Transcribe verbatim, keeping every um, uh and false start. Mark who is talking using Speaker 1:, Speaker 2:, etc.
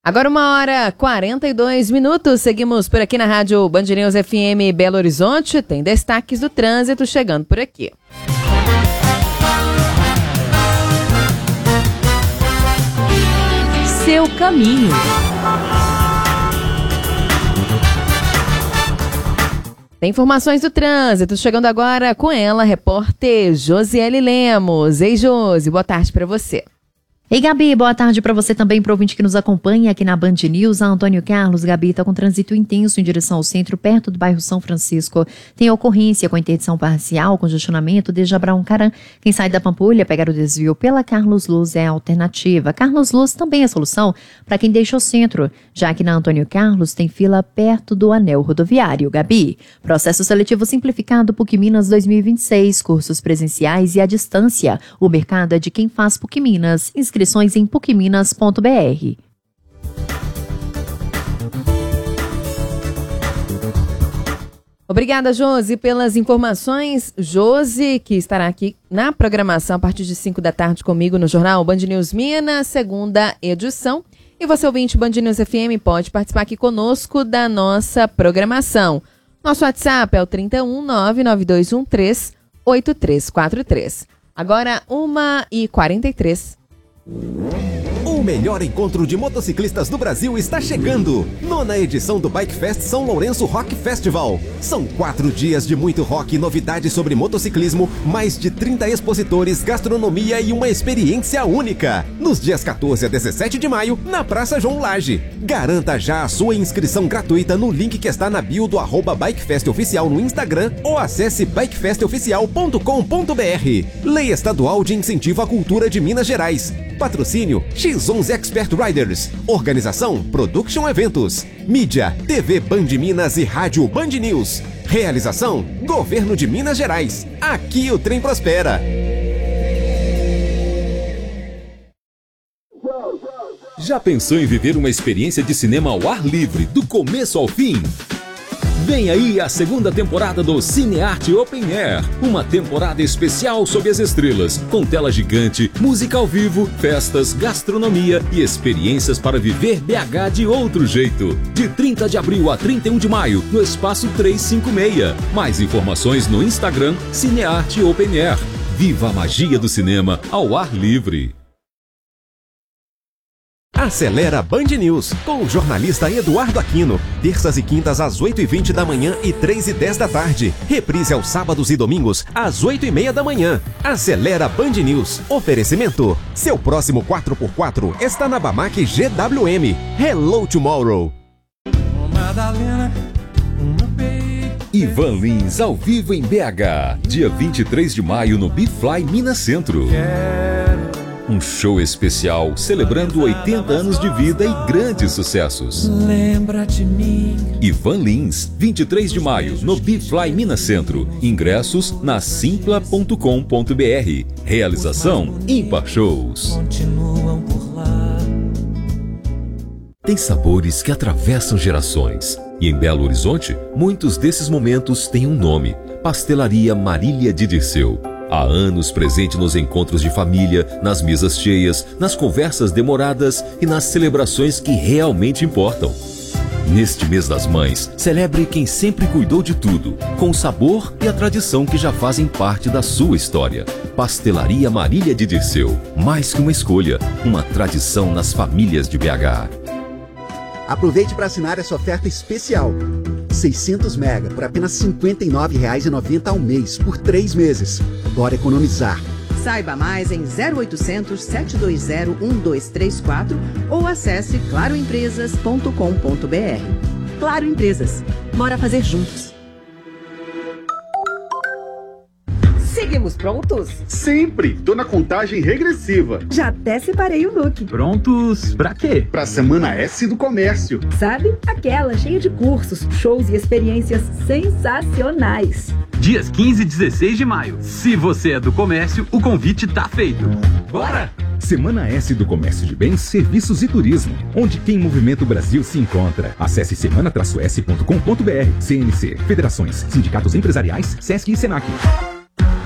Speaker 1: Agora uma hora e quarenta e dois minutos, seguimos por aqui na Rádio Band News F M Belo Horizonte, tem destaques do trânsito chegando por aqui.
Speaker 2: Seu caminho.
Speaker 1: Tem informações do trânsito chegando agora com ela, repórter Josiele Lemos. Ei, Josi, boa tarde para você.
Speaker 2: Ei, Gabi, boa tarde para você também, para o ouvinte que nos acompanha aqui na Band News. A Antônio Carlos, Gabi, está com trânsito intenso em direção ao centro, perto do bairro São Francisco. Tem ocorrência com interdição parcial, congestionamento desde Abraão-Caram. Quem sai da Pampulha, pegar o desvio pela Carlos Luz é a alternativa. Carlos Luz também é solução para quem deixa o centro, já que na Antônio Carlos tem fila perto do anel rodoviário. Gabi, processo seletivo simplificado PUC Minas dois mil e vinte e seis, cursos presenciais e à distância. O mercado é de quem faz PUC Minas. Inscrições em puc minas ponto b r.
Speaker 1: Obrigada, Josi, pelas informações. Josi, que estará aqui na programação a partir de cinco da tarde comigo no Jornal Band News Minas, segunda edição. E você, ouvinte Band News F M, pode participar aqui conosco da nossa programação. Nosso WhatsApp é o trinta e um, nove nove dois um três, oito três quatro três. Agora, uma e quarenta e três.
Speaker 3: O melhor encontro de motociclistas do Brasil está chegando. Nona edição do Bike Fest São Lourenço Rock Festival. São quatro dias de muito rock e novidades sobre motociclismo, mais de trinta expositores, gastronomia e uma experiência única. Nos dias quatorze a dezessete de maio, na Praça João Lage. Garanta já a sua inscrição gratuita no link que está na bio do arroba BikeFest Oficial no Instagram ou acesse bike fest oficial ponto com ponto b r. Lei Estadual de Incentivo à Cultura de Minas Gerais. Patrocínio X onze Expert Riders. Organização Production Eventos. Mídia T V Band Minas e Rádio Band News. Realização Governo de Minas Gerais. Aqui o trem prospera.
Speaker 4: Já pensou em viver uma experiência de cinema ao ar livre, do começo ao fim? Vem aí a segunda temporada do Cinearte Open Air, uma temporada especial sob as estrelas, com tela gigante, música ao vivo, festas, gastronomia e experiências para viver B H de outro jeito. De trinta de abril a trinta e um de maio, no Espaço trezentos e cinquenta e seis. Mais informações no Instagram Cinearte Open Air. Viva a magia do cinema ao ar livre.
Speaker 3: Acelera Band News, com o jornalista Eduardo Aquino. Terças e quintas às oito e vinte da manhã e três e dez da tarde. Reprise aos sábados e domingos às oito e meia da manhã. Acelera Band News. Oferecimento. Seu próximo quatro por quatro está na Bamac G W M. Hello Tomorrow.
Speaker 4: Ivan Lins ao vivo em B H. Dia vinte e três de maio no Bifly Minas Centro. Um show especial celebrando oitenta anos de vida e grandes sucessos.
Speaker 5: Lembra de mim.
Speaker 4: Ivan Lins, vinte e três de maio, no Bifly Minas Centro. Ingressos na simpla ponto com ponto b r. Realização Ímpar Shows.
Speaker 5: Continuam por lá.
Speaker 4: Tem sabores que atravessam gerações. E em Belo Horizonte, muitos desses momentos têm um nome: Pastelaria Marília de Dirceu. Há anos presente nos encontros de família, nas mesas cheias, nas conversas demoradas e nas celebrações que realmente importam. Neste mês das mães, celebre quem sempre cuidou de tudo, com o sabor e a tradição que já fazem parte da sua história. Pastelaria Marília de Dirceu, mais que uma escolha, uma tradição nas famílias de B H.
Speaker 6: Aproveite para assinar essa oferta especial. seiscentos mega por apenas cinquenta e nove reais e noventa centavos ao mês, por três meses. Bora economizar.
Speaker 7: Saiba mais em zero oitocentos, sete dois zero, um dois três quatro ou acesse claro empresas ponto com ponto b r. Claro Empresas. Bora fazer juntos. Seguimos prontos?
Speaker 8: Sempre! Tô na contagem regressiva.
Speaker 7: Já até separei o look.
Speaker 8: Prontos pra quê? Pra Semana S do Comércio.
Speaker 7: Sabe? Aquela cheia de cursos, shows e experiências sensacionais.
Speaker 9: Dias quinze e dezesseis de maio. Se você é do comércio, o convite tá feito. Bora!
Speaker 10: Semana S do Comércio de Bens, Serviços e Turismo, onde tem movimento Brasil se encontra. Acesse semana S ponto com ponto b r. C N C, Federações, Sindicatos Empresariais, Sesc e Senac.